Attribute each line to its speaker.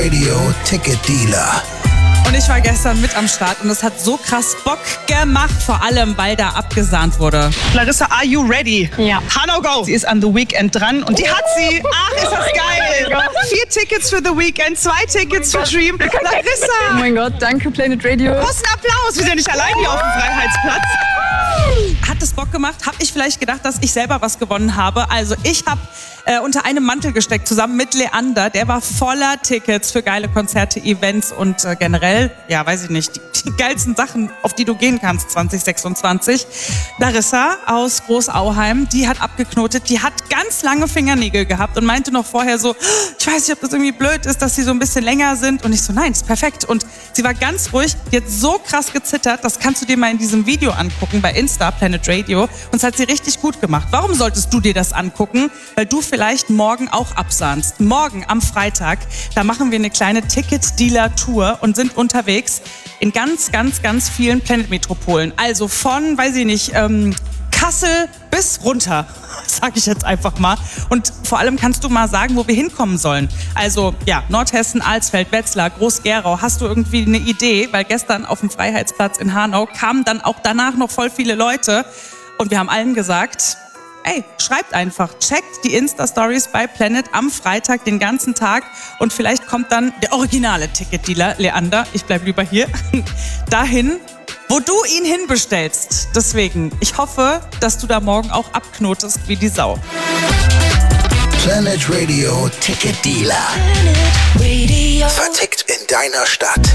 Speaker 1: Radio Ticket Dealer.
Speaker 2: Und ich war gestern mit am Start und es hat so krass Bock gemacht, vor allem, weil da abgesahnt wurde.
Speaker 3: Larissa, are you ready?
Speaker 4: Ja.
Speaker 3: Hanno, go! Sie ist an The Weeknd dran und die hat sie. Ach, ist das geil! 4 Tickets für The Weeknd, 2 Tickets für Dream.
Speaker 4: Oh
Speaker 3: Larissa!
Speaker 4: mein Gott, danke Planet Radio.
Speaker 3: Großen Applaus! Wir sind ja nicht allein hier auf dem Freiheitsplatz.
Speaker 2: Hat es Bock gemacht? Habe ich vielleicht gedacht, dass ich selber was gewonnen habe? Also ich habe unter einem Mantel gesteckt, zusammen mit Leander. Der war voller Tickets für geile Konzerte, Events und generell, ja, weiß ich nicht, die geilsten Sachen, auf die du gehen kannst 2026. Larissa aus Großauheim, die hat abgeknotet, die hat ganz lange Fingernägel gehabt und meinte noch vorher so, ich weiß nicht, ob das irgendwie blöd ist, dass sie so ein bisschen länger sind. Und ich so, nein, ist perfekt. Und sie war ganz ruhig, die hat so krass gezittert, das kannst du dir mal in diesem Video angucken, bei Insta, Planet Radio. Und es hat sie richtig gut gemacht. Warum solltest du dir das angucken? Weil du vielleicht morgen auch absahnst. Morgen am Freitag, da machen wir eine kleine Ticket-Dealer-Tour und sind unterwegs in ganz, ganz, ganz vielen Planet-Metropolen. Also von, weiß ich nicht, Kassel bis runter, sage ich jetzt einfach mal. Und vor allem kannst du mal sagen, wo wir hinkommen sollen. Also ja, Nordhessen, Alsfeld, Wetzlar, Groß-Gerau. Hast du irgendwie eine Idee? Weil gestern auf dem Freiheitsplatz in Hanau kamen dann auch danach noch voll viele Leute. Und wir haben allen gesagt, ey, schreibt einfach, checkt die Insta-Stories bei Planet am Freitag den ganzen Tag und vielleicht kommt dann der originale Ticketdealer, Leander, ich bleib lieber hier, dahin, wo du ihn hinbestellst. Deswegen, ich hoffe, dass du da morgen auch abknotest wie die Sau.
Speaker 1: Planet Radio Ticket Dealer.
Speaker 5: Planet Radio.
Speaker 1: Vertickt in deiner Stadt.